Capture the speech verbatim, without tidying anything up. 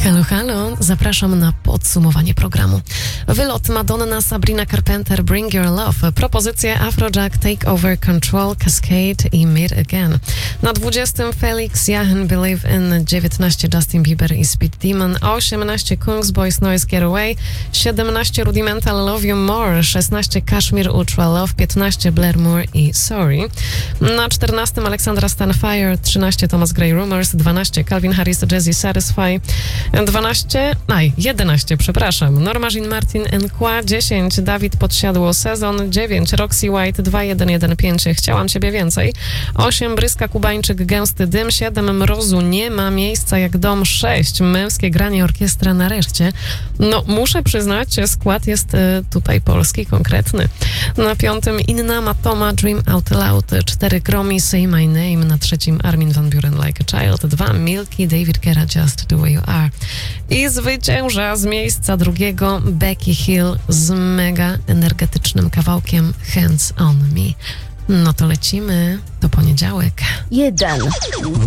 Halo, halo, zapraszam na podsumowanie programu. Wylot Madonna, Sabrina Carpenter, Bring Your Love, propozycje Afrojack, Take Over Control, Cascade i Meet Again. Na dwudziestym Felix Jachen, Believe In, dziewiętnaście Justin Bieber i Speed Demon, osiemnaście Kungs Boys, Noise Get Away, siedemnaście Rudimental, Love You More, szesnaście Kashmir, Ultra Love, piętnaście Blair Moore i Sorry. Na czternastym Alexandra Stanfire, trzynaście Thomas Gray Rumors, dwanaście Calvin Harris, Jazzy Satisfy, dwanaście, aj, jedenaście, przepraszam, Norma Jean Martin Nkła, dziesięć Dawid Podsiadło Sezon, dziewięć Roxy White, dwa jeden jeden pięć Chciałam Ciebie Więcej, osiem Bryska Kubańczyk, Gęsty Dym, siedem Mrozu Nie Ma Miejsca Jak Dom, sześć Męskie Granie Orkiestra Nareszcie. No, muszę przyznać, skład jest y, tutaj polski, konkretny. Na piątym Inna Matoma, Dream Out Loud, cztery Gromi, Say My Name, na trzecim Armin van Buuren, Like a Child, dwa Milky, David Guetta, Just The Way You Are. I zwycięża z miejsca drugiego Becky Hill z mega energetycznym kawałkiem Hands On Me. No to lecimy, to poniedziałek. Jeden.